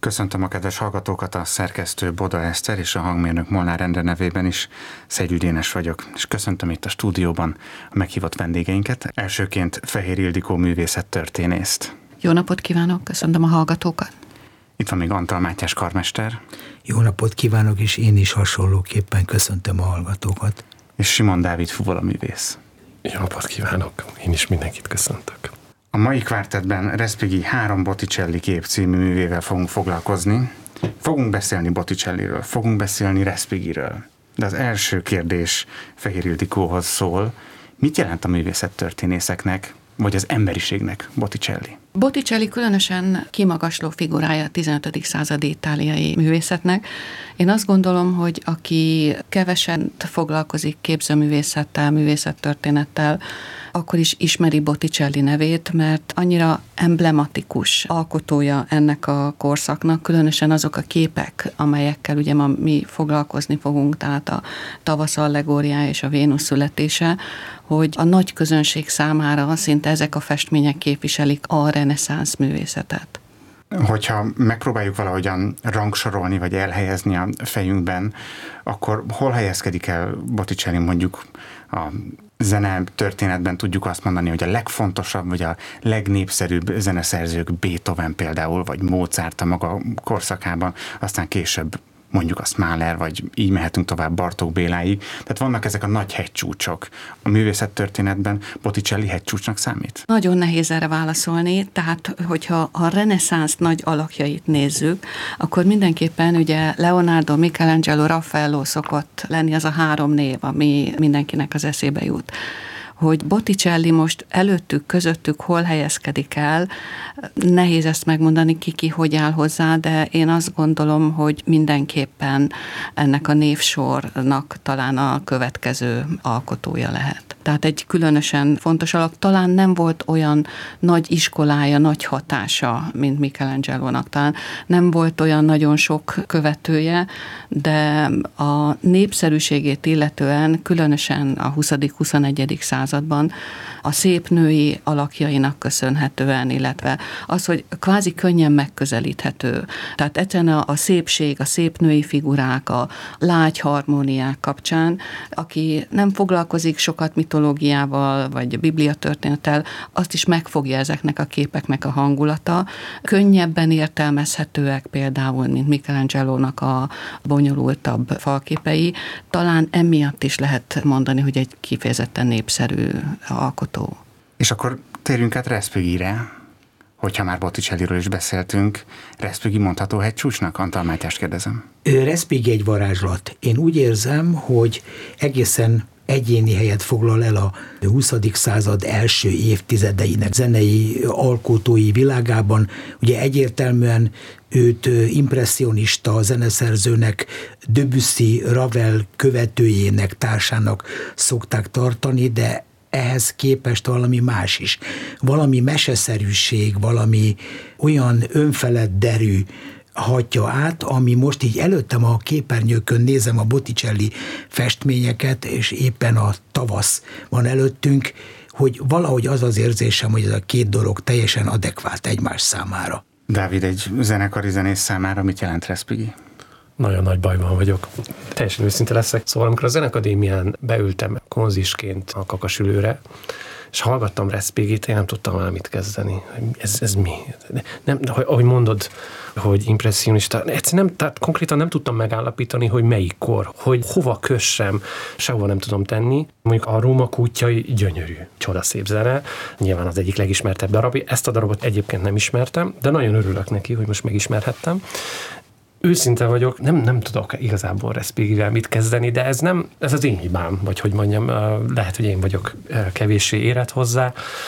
Köszöntöm a kedves hallgatókat, a szerkesztő Boda Eszter és a hangmérnök Molnár Endre nevében is. Szegő Dénes vagyok, és köszöntöm itt a stúdióban a meghívott vendégeinket. Elsőként Fehér Ildikó művészettörténészt. Jó napot kívánok, köszöntöm a hallgatókat. Itt van még Antal Mátyás karmester. Jó napot kívánok, és én is hasonlóképpen köszöntöm a hallgatókat. És Simon Dávid fuvolaművész. Jó napot kívánok, én is mindenkit köszöntök. A mai kvártetben Respighi 3 Botticelli kép című művével fogunk foglalkozni. Fogunk beszélni Botticelliről, fogunk beszélni Respighiről. De az első kérdés Fehér Ildikóhoz szól. Mit jelent a művészettörténészeknek, vagy az emberiségnek Botticelli? Botticelli különösen kimagasló figurája a 15. századi itáliai művészetnek. Én azt gondolom, hogy aki keveset foglalkozik képzőművészettel, művészettörténettel, akkor is ismeri Botticelli nevét, mert annyira emblematikus alkotója ennek a korszaknak, különösen azok a képek, amelyekkel ugye ma mi foglalkozni fogunk, tehát a tavasz allegóriája és a Vénusz születése, hogy a nagy közönség számára szinte ezek a festmények képviselik a reneszánsz művészetet. Hogyha megpróbáljuk valahogyan rangsorolni, vagy elhelyezni a fejünkben, akkor hol helyezkedik el Botticelli mondjuk a zene történetben? Tudjuk azt mondani, hogy a legfontosabb, vagy a legnépszerűbb zeneszerzők Beethoven például, vagy Mozart a maga korszakában, aztán később mondjuk azt Mahler, vagy így mehetünk tovább Bartók Béláig. Tehát vannak ezek a nagy hegycsúcsok. A művészettörténetben Botticelli hegycsúcsnak számít? Nagyon nehéz erre válaszolni, tehát hogyha a reneszánsz nagy alakjait nézzük, akkor mindenképpen ugye Leonardo, Michelangelo, Raffaello szokott lenni az a 3 név, ami mindenkinek az eszébe jut. Hogy Botticelli most előttük, közöttük hol helyezkedik el, nehéz ezt megmondani, ki hogy áll hozzá, de én azt gondolom, hogy mindenképpen ennek a névsornak talán a következő alkotója lehet. Tehát egy különösen fontos alak, talán nem volt olyan nagy iskolája, nagy hatása, mint Michelangelo-nak, talán nem volt olyan nagyon sok követője, de a népszerűségét illetően, különösen a 20.-21. században a szép női alakjainak köszönhetően, illetve az, hogy kvázi könnyen megközelíthető. Tehát egyszerűen a szépség, a szép női figurák, a lágy harmóniák kapcsán, aki nem foglalkozik sokat mitológiával, vagy bibliatörténettel, azt is megfogja ezeknek a képeknek a hangulata. Könnyebben értelmezhetőek például, mint Michelangelo-nak a bonyolultabb falképei. Talán emiatt is lehet mondani, hogy egy kifejezetten népszerű alkotó. És akkor térjünk át Respighi-re, hogyha már Botticelliről is beszéltünk. Respighi mondható hegycsúcsnak? Antal Mátyást kérdezem. Respighi egy varázslat. Én úgy érzem, hogy egészen egyéni helyet foglal el a 20. század első évtizedeinek zenei alkotói világában. Ugye egyértelműen őt impresszionista zeneszerzőnek, Debussy, Ravel követőjének, társának szokták tartani, de ehhez képest valami más is. Valami meseszerűség, valami olyan önfelett derű hatja át, ami most így előttem a képernyőkön nézem a Botticelli festményeket, és éppen a tavasz van előttünk, hogy valahogy az az érzésem, hogy ez a 2 dolog teljesen adekvát egymás számára. Dávid, egy zenekari zenész számára mit jelent Respighi? Nagyon nagy bajban vagyok. Teljesen őszinte leszek. Szóval amikor a Zenekadémián beültem konzisként a kakasülőre, és hallgattam Respighit, én nem tudtam vele mit kezdeni. Ez mi? Nem, ahogy mondod, hogy impresszionista, egyszerűen nem, tehát konkrétan nem tudtam megállapítani, hogy melyik kor, hogy hova kössem, sehova nem tudom tenni. Mondjuk a Róma kútjai gyönyörű, csodaszép zene, nyilván az egyik legismertebb darab. Ezt a darabot egyébként nem ismertem, de nagyon örülök neki, hogy most megismerhettem. Őszinte vagyok, nem tudok igazából Respighivel mit kezdeni, de ez az én hibám, vagy hogy mondjam, lehet, hogy én vagyok kevéssé érett hozzá,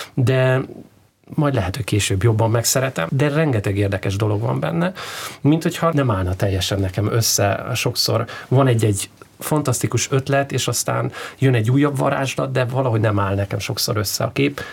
de majd lehet, hogy később jobban megszeretem, de rengeteg érdekes dolog van benne, mint hogyha nem állna teljesen nekem össze. Sokszor van egy fantasztikus ötlet, és aztán jön egy újabb varázslat, de valahogy nem áll nekem sokszor össze a kép.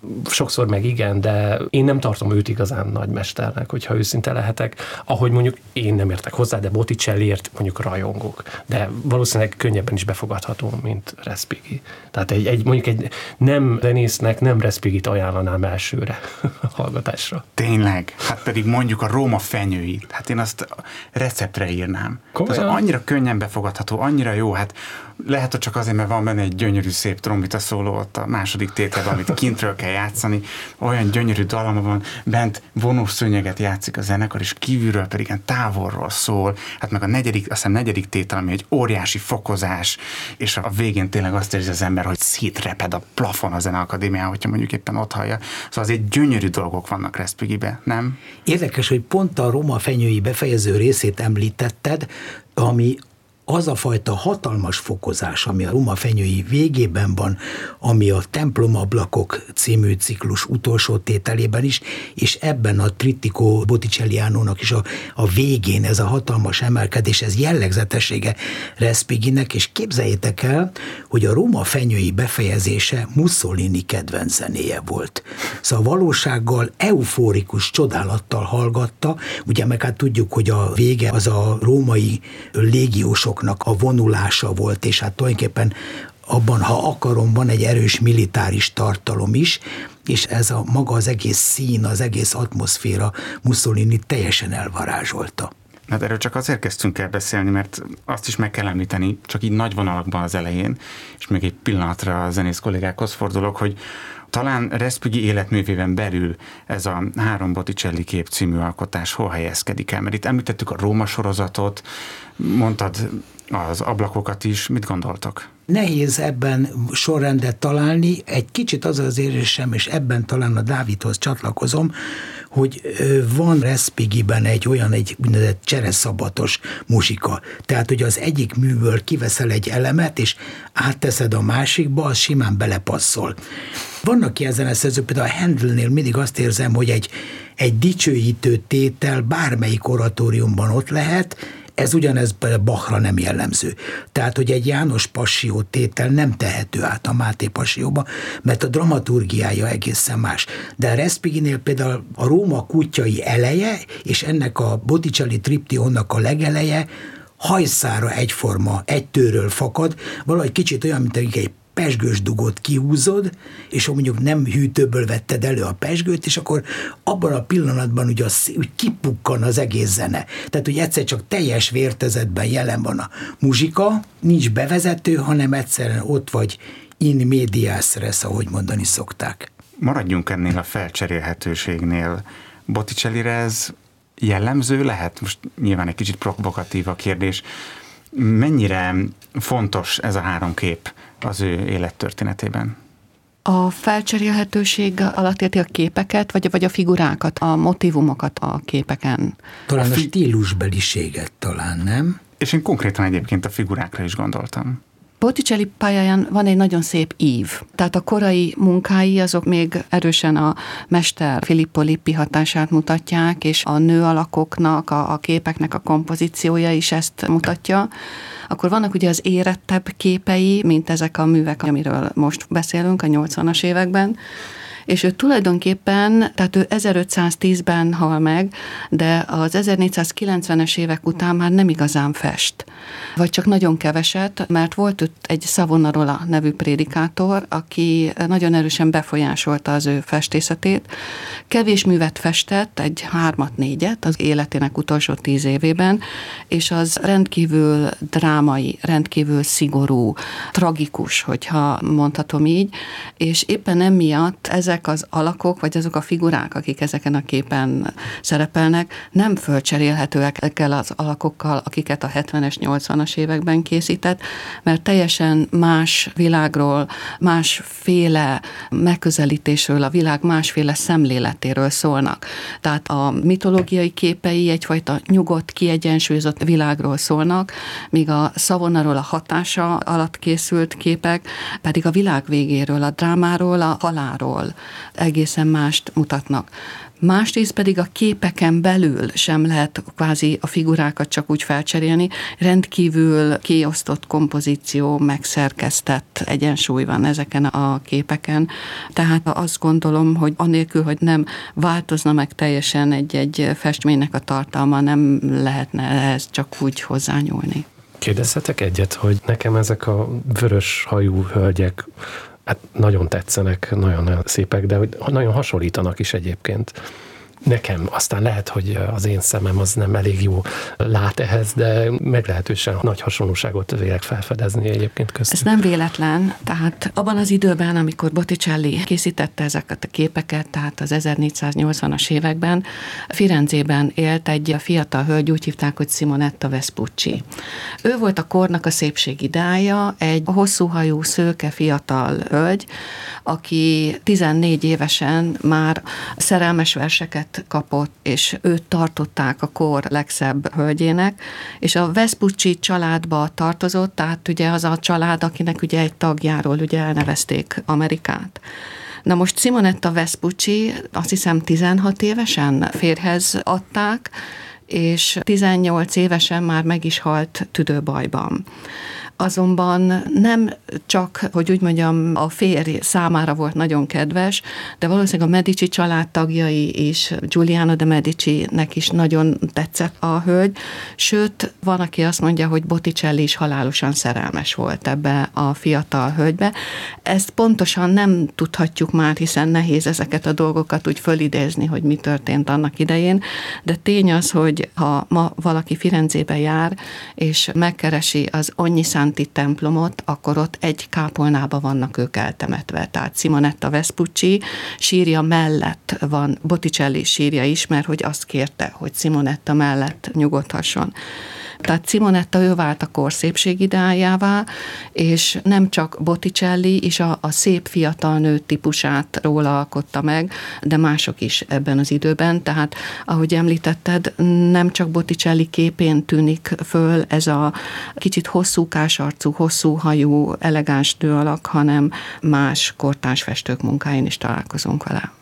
sokszor meg igen, de én nem tartom őt igazán nagy mesternek, hogyha őszinte lehetek. Ahogy mondjuk én nem értek hozzá, de Botticelliért mondjuk rajongok. De valószínűleg könnyebben is befogadható, mint Respighi. Tehát mondjuk egy nem zenésznek nem Respighi-t ajánlanám elsőre hallgatásra. Tényleg? Hát pedig mondjuk a Róma fenyőit. Hát én azt receptre írnám. Komolyan? Annyira könnyen befogadható, annyira jó, hát lehet, hogy csak azért, mert van benne egy gyönyörű szép trombita szóló ott a második tételben, amit kintről kell játszani, olyan gyönyörű dalama van, bent vonós szőnyeget játszik a zenekar, és kívülről pedig ilyen távolról szól, hát meg azt hiszem negyedik tétel, ami egy óriási fokozás, és a végén tényleg azt érzi az ember, hogy szétreped a plafon a Zeneakadémián, hogyha mondjuk éppen ott hallja. Szóval azért gyönyörű dolgok vannak Respighibe, nem? Érdekes, hogy pont a Róma fenyői befejező részét említetted, ami az a fajta hatalmas fokozás, ami a Róma fenyői végében van, ami a Templomablakok című ciklus utolsó tételében is, és ebben a Trittico Botticelliánónak is a végén ez a hatalmas emelkedés, ez jellegzetessége Respighinek, és képzeljétek el, hogy a Róma fenyői befejezése Mussolini kedvenc zenéje volt. Szóval valósággal eufórikus csodálattal hallgatta, ugye meg hát tudjuk, hogy a vége az a római légiósok a vonulása volt, és hát tulajdonképpen abban, ha akarom, van egy erős militáris tartalom is, és ez a maga az egész szín, az egész atmoszféra Mussolini teljesen elvarázsolta. Hát erről csak azért kezdtünk el beszélni, mert azt is meg kell említeni, csak így nagy vonalakban az elején, és még egy pillanatra a zenész kollégákhoz fordulok, hogy talán Respighi életművében belül ez a 3 Botticelli kép című alkotás hol helyezkedik el? Mert itt említettük a Róma sorozatot, mondtad az ablakokat is, mit gondoltok? Nehéz ebben sorrendet találni, egy kicsit az az érzésem, és ebben talán a Dávidhoz csatlakozom, hogy van Respighiben egy úgynevezett csereszabatos muzsika. Tehát, hogy az egyik műből kiveszel egy elemet, és átteszed a másikba, az simán belepasszol. Vannak ilyen zeneszerzők, például a Handelnél mindig azt érzem, hogy egy dicsőítő tétel bármelyik oratóriumban ott lehet, ez ugyanez Bachra nem jellemző. Tehát, hogy egy János Passió tétel nem tehető át a Máté Passióba, mert a dramaturgiája egészen más. De a Respighinél például a Róma kutyai eleje, és ennek a Botticelli triptihonnak a legeleje hajszára egyforma, egy tőről fakad, valahogy kicsit olyan, mint egy pezsgős dugót kihúzod, és ha mondjuk nem hűtőből vetted elő a pezsgőt, és akkor abban a pillanatban úgy kipukkan az egész zene. Tehát, hogy egyszer csak teljes vértezetben jelen van a muzsika, nincs bevezető, hanem egyszerűen ott vagy in medias res, ahogy mondani szokták. Maradjunk ennél a felcserélhetőségnél. Botticellire ez jellemző lehet? Most nyilván egy kicsit provokatív a kérdés. Mennyire fontos ez a 3 kép az ő élettörténetében? A felcserélhetőség alatt érti a képeket, vagy a figurákat, a motivumokat a képeken? Talán a stílusbeliséget talán, nem? És én konkrétan egyébként a figurákra is gondoltam. Botticelli pályáján van egy nagyon szép ív. Tehát a korai munkái azok még erősen a mester Filippo Lippi hatását mutatják, és a nő alakoknak, a képeknek a kompozíciója is ezt mutatja. Akkor vannak ugye az érettebb képei, mint ezek a művek, amiről most beszélünk a 80-as években, és ő tulajdonképpen, tehát ő 1510-ben hal meg, de az 1490-es évek után már nem igazán fest. Vagy csak nagyon keveset, mert volt ott egy Savonarola nevű prédikátor, aki nagyon erősen befolyásolta az ő festészetét. Kevés művet festett, egy 3-4 az életének utolsó 10 évében, és az rendkívül drámai, rendkívül szigorú, tragikus, hogyha mondhatom így, és éppen emiatt ezek az alakok, vagy azok a figurák, akik ezeken a képen szerepelnek, nem fölcserélhetőek ezekkel az alakokkal, akiket a 70-es, 80-as években készített, mert teljesen más világról, másféle megközelítésről, a világ másféle szemléletéről szólnak. Tehát a mitológiai képei egyfajta nyugodt, kiegyensúlyozott világról szólnak, míg a Savonarola hatása alatt készült képek pedig a világ végéről, a drámáról, a halálról egészen mást mutatnak. Másrészt pedig a képeken belül sem lehet kvázi a figurákat csak úgy felcserélni, rendkívül kiosztott kompozíció, megszerkesztett egyensúly van ezeken a képeken, tehát azt gondolom, hogy anélkül, hogy nem változna meg teljesen egy festménynek a tartalma, nem lehetne ehhez csak úgy hozzányúlni. Kérdezhetek egyet, hogy nekem ezek a vörös hajú hölgyek hát nagyon tetszenek, nagyon szépek, de hogy nagyon hasonlítanak is egyébként. Nekem aztán lehet, hogy az én szemem az nem elég jó lát ehhez, de meglehetősen nagy hasonlóságot vélek felfedezni egyébként köztük. Ez nem véletlen, tehát abban az időben, amikor Botticelli készítette ezeket a képeket, tehát az 1480-as években, Firenzében élt egy fiatal hölgy, úgy hívták, hogy Simonetta Vespucci. Ő volt a kornak a szépség ideája, egy hosszúhajú, szőke fiatal hölgy, aki 14 évesen már szerelmes verseket kapott, és őt tartották a kor legszebb hölgyének, és a Vespucci családba tartozott, tehát ugye az a család, akinek ugye egy tagjáról ugye elnevezték Amerikát. Na most Simonetta Vespucci azt hiszem 16 évesen férjhez adták, és 18 évesen már meg is halt tüdőbajban. Azonban nem csak, hogy úgy mondjam, a férj számára volt nagyon kedves, de valószínűleg a Medici család tagjai is, Giuliano de Medici-nek is nagyon tetszett a hölgy, sőt, van, aki azt mondja, hogy Botticelli is halálosan szerelmes volt ebbe a fiatal hölgybe. Ezt pontosan nem tudhatjuk már, hiszen nehéz ezeket a dolgokat úgy fölidézni, hogy mi történt annak idején, de tény az, hogy ha ma valaki Firenzébe jár, és megkeresi az Ognissanti templomot, akkor ott egy kápolnába vannak ők eltemetve. Tehát Simonetta Vespucci sírja mellett van Botticelli sírja is, mert hogy azt kérte, hogy Simonetta mellett nyugodhasson. Tehát Simonetta ő vált a kor szépségideájává, és nem csak Botticelli is a szép fiatal nő típusát róla alkotta meg, de mások is ebben az időben. Tehát, ahogy említetted, nem csak Botticelli képén tűnik föl ez a kicsit hosszúkás arcú, hosszú hajú, elegáns nő alak, hanem más kortárs festők munkáin is találkozunk vele.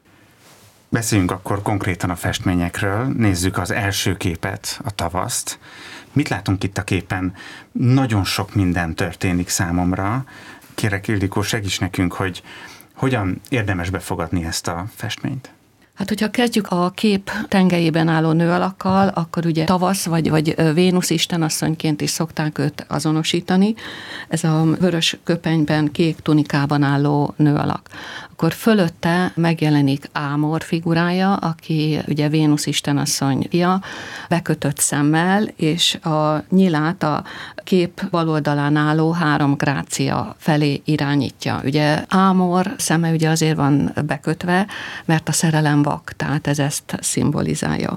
Beszéljünk akkor konkrétan a festményekről, nézzük az első képet, a tavaszt. Mit látunk itt a képen? Nagyon sok minden történik számomra. Kérek, Ildikó, segíts nekünk, hogy hogyan érdemes befogadni ezt a festményt. Hát, hogyha kezdjük a kép tengelyében álló nőalakkal, akkor ugye tavasz vagy Vénusz istenasszonyként is szokták őt azonosítani. Ez a vörös köpenyben, kék tunikában álló nőalak. Akkor fölötte megjelenik Ámor figurája, aki ugye Vénusz istenasszony fia, bekötött szemmel, és a nyilát a kép bal oldalán álló 3 grácia felé irányítja. Ugye Ámor szeme ugye azért van bekötve, mert a szerelem vak, tehát ez ezt szimbolizálja.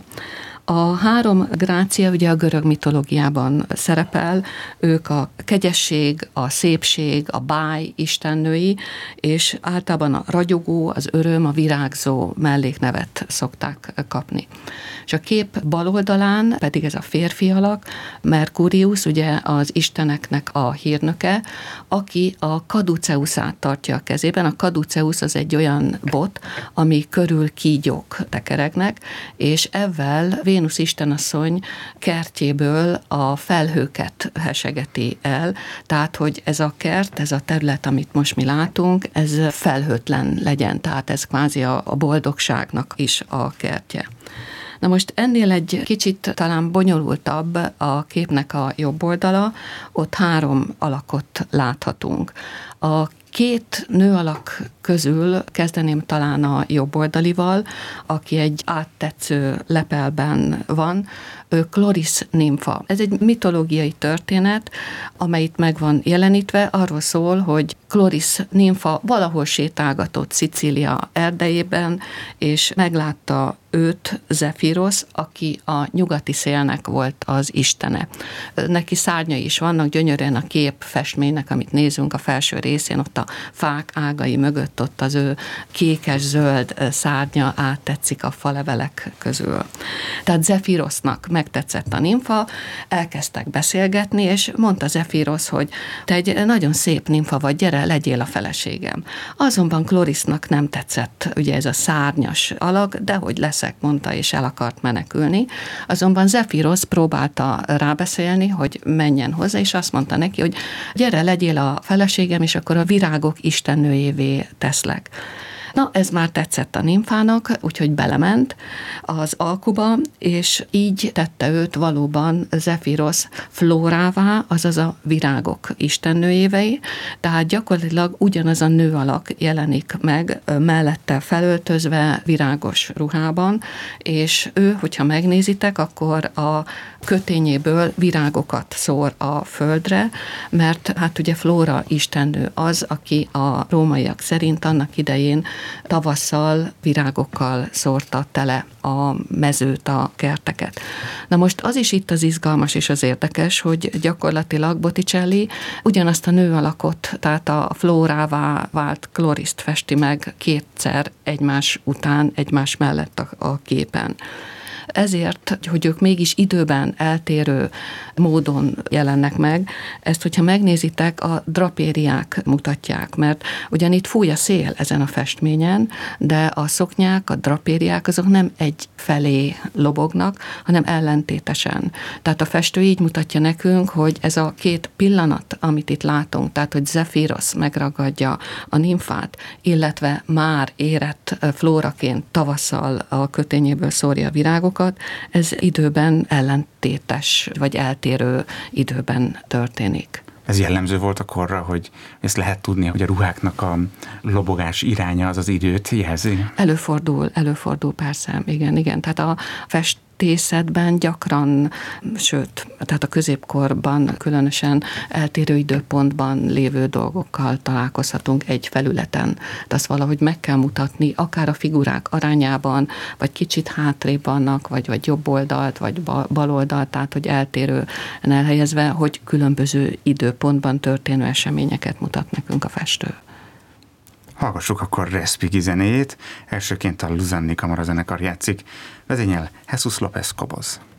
A 3 grácia ugye a görög mitológiában szerepel, ők a kegyesség, a szépség, a báj istennői, és általában a ragyogó, az öröm, a virágzó melléknevet szokták kapni. És a kép bal oldalán pedig ez a férfi alak, Merkurius, ugye az isteneknek a hírnöke, aki a kaduceusát tartja a kezében. A kaduceus az egy olyan bot, ami körül kígyók tekeregnek, és ezzel Vénusz istenasszony kertjéből a felhőket hesegeti el, tehát, hogy ez a kert, ez a terület, amit most mi látunk, ez felhőtlen legyen, tehát ez kvázi a boldogságnak is a kertje. Na most ennél egy kicsit talán bonyolultabb a képnek a jobb oldala, ott 3 alakot láthatunk. A 2 nőalak közül kezdeném talán a jobb oldalival, aki egy áttetsző lepelben van, ő Chloris nimfa. Ez egy mitológiai történet, amelyik meg van jelenítve, arról szól, hogy Chloris nimfa valahol sétálgatott Szicília erdejében, és meglátta őt Zephyros, aki a nyugati szélnek volt az istene. Neki szárnyai is vannak, gyönyörűen a kép festménynek, amit nézünk a felső részén, ott a fák ágai mögött ott az ő kékes-zöld szárnya áttetszik a falevelek közül. Tehát Zefirosznak megtetszett a nimfa, elkezdtek beszélgetni, és mondta Zefirosz, hogy te egy nagyon szép nimfa vagy, gyere, legyél a feleségem. Azonban Chlorisnak nem tetszett ugye ez a szárnyas alak, de hogy leszek, mondta, és el akart menekülni. Azonban Zefirosz próbálta rábeszélni, hogy menjen hozzá, és azt mondta neki, hogy gyere, legyél a feleségem, és akkor a virágok istennőjévé teszlek. Na, ez már tetszett a nimfának, úgyhogy belement az alkuba, és így tette őt valóban Zefirosz Flórává, azaz a virágok istennőjévé, tehát gyakorlatilag ugyanaz a nő alak jelenik meg mellette felöltözve virágos ruhában, és ő, hogyha megnézitek, akkor a kötényéből virágokat szór a földre, mert hát ugye Flóra istennő az, aki a rómaiak szerint annak idején tavasszal virágokkal szórta tele a mezőt, a kerteket. Na most az is itt az izgalmas és az érdekes, hogy gyakorlatilag Botticelli ugyanazt a nő alakot, tehát a Flórává vált Chloriszt festi meg kétszer egymás után, egymás mellett a képen. Ezért, hogy ők mégis időben eltérő módon jelennek meg, ezt, hogyha megnézitek, a drapériák mutatják, mert ugyan itt fúj a szél ezen a festményen, de a szoknyák, a drapériák azok nem egy felé lobognak, hanem ellentétesen. Tehát a festő így mutatja nekünk, hogy ez a két pillanat, amit itt látunk, tehát hogy Zefirosz megragadja a nimfát, illetve már érett Flóraként tavasszal a kötényéből szórja a virágokat, ez időben ellentétes, vagy eltérő időben történik. Ez jellemző volt akkorra, hogy ezt lehet tudni, hogy a ruháknak a lobogás iránya az időt jelzi? Előfordul persze, igen. Tehát a festészetben gyakran, sőt, tehát a középkorban különösen eltérő időpontban lévő dolgokkal találkozhatunk egy felületen. De azt valahogy meg kell mutatni, akár a figurák arányában, vagy kicsit hátrébb vannak, vagy jobb oldalt, vagy bal oldalt, tehát hogy eltérően elhelyezve, hogy különböző időpontban történő eseményeket mutat nekünk a festő. Hallgassuk akkor Respighi zenét. Elsőként a Luzanni kamarazenekar játszik, vezényel Jesus López Cobos.